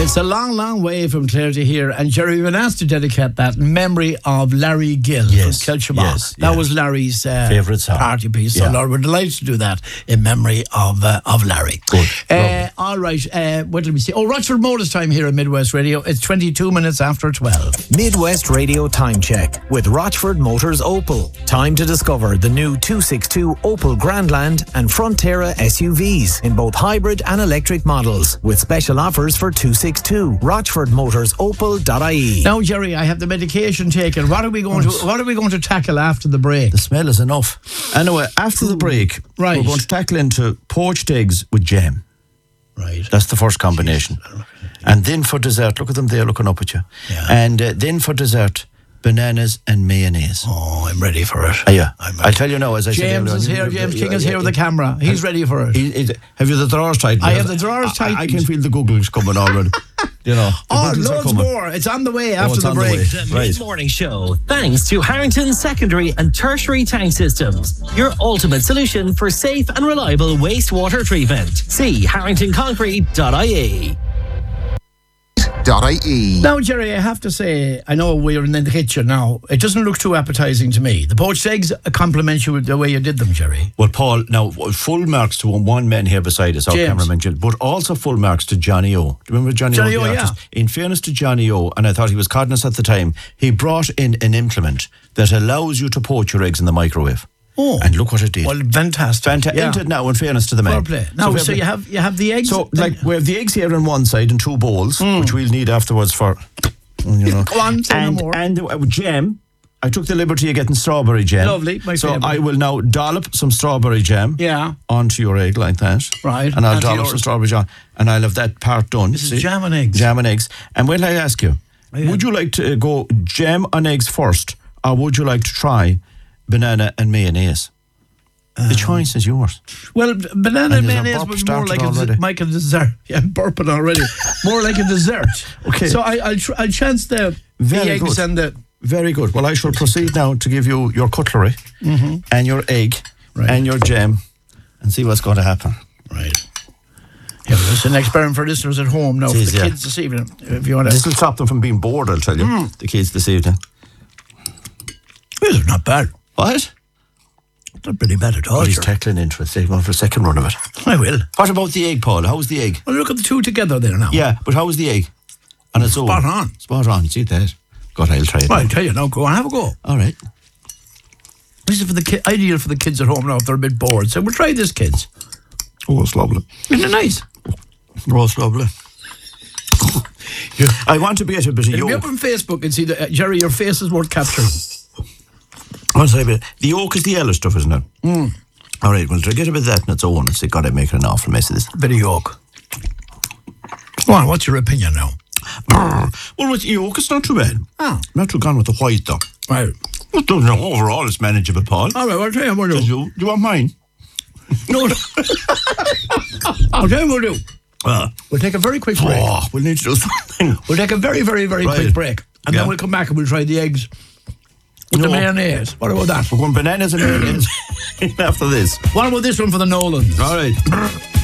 It's a long, long way from Clare to here. And Jerry, we've been asked to dedicate that in memory of Larry Gill from Kilshaw. Yes, that was Larry's favourite song. Party piece. So, Lord, we're delighted to do that in memory of Larry. Good. All right. What did we see? Oh, Rochford Motors time here at Midwest Radio. It's 22 minutes after 12. Midwest Radio Time Check with Rochford Motors Opel. Time to discover the new 262 Opel Grandland and Frontera SUVs in both hybrid and electric models with special offers for 262. RochfordMotorsOpel.ie. Now, Jerry, I have the medication taken. What are we going to tackle after the break? The smell is enough. Anyway, after the break, we're going to tackle into poached eggs with jam. Right. That's the first combination. And then for dessert, look at them there looking up at you. Yeah. And then for dessert, bananas and mayonnaise. Oh, I'm ready for it. Yeah. I'll tell you now, as I said earlier. James King is here with the camera. He's ready for it. Have you the drawers tightened? I have the drawers tightened. I can feel the googles coming already. You know. Loads more. It's on the way after the break. The Mid-Morning Show, thanks to Harrington Secondary and Tertiary Tank Systems, your ultimate solution for safe and reliable wastewater treatment. See harringtonconcrete.ie. Now, Jerry, I have to say, I know we're in the kitchen now. It doesn't look too appetizing to me. The poached eggs compliment you with the way you did them, Jerry. Well, Paul, now, full marks to one man here beside us, our cameraman, but also full marks to Johnny O. Do you remember Johnny O? Yeah. In fairness to Johnny O, and I thought he was caught us at the time, he brought in an implement that allows you to poach your eggs in the microwave. Oh. And look what it did. Well, fantastic. Isn't it now, in fairness to the man? Fair play. Now, so you have the eggs. So, we have the eggs here on one side in two bowls, which we'll need afterwards for, Go on, say no more. And jam. I took the liberty of getting strawberry jam. Lovely, my favourite. I will now dollop some strawberry jam onto your egg like that. Right. And I'll dollop some strawberry jam, and I'll have that part done. This is jam and eggs. Jam and eggs. And when I ask you, would you like to go jam on eggs first, or would you like to try banana and mayonnaise? The choice is yours. Well, banana and mayonnaise was more like a dessert. Yeah, I'm burping already. More like a dessert. Okay. So I'll chance the eggs and the... Very good. Well, I shall proceed now to give you your cutlery and your egg and your jam and see what's going to happen. Right. Yeah, it's an experiment for listeners at home now, for the kids this evening. If you want to... This will stop them from being bored, I'll tell you, the kids this evening. This is not bad. What? It's not pretty bad at all. But he's tackling into it. Save one for a second run of it. I will. What about the egg, Paul? How's the egg? Well, look at the two together there now. Yeah, but how's the egg? On its own. Spot on. Spot on. See that? God, I'll try it. Well, I'll tell you now. Go on, have a go. All right. This is for the ideal for the kids at home now if they're a bit bored. So we'll try this, kids. Oh, it's lovely. Isn't it nice? Oh, it's lovely. I want to be at a bit of yolk. Be up on Facebook and see that, Jerry, your face is worth capturing. The yolk is the yellow stuff, isn't it? All right, well, to get a bit of that on its own and say, God, I'm making an awful mess of this. A bit of yolk. Go on, what's your opinion now? Well, with yolk, it's not too bad. Not too gone with the white, though. Right. Well, overall, it's manageable, Paul. All right, I'll tell you what we'll do. Do you want mine? No. I'll tell you what we'll do. We'll take a very quick break. Oh, we'll need to do something. We'll take a very, very, very quick break. And then we'll come back and we'll try the eggs with the mayonnaise. What about that? We're going bananas and mayonnaise after this. What about this one for the Nolans? All right.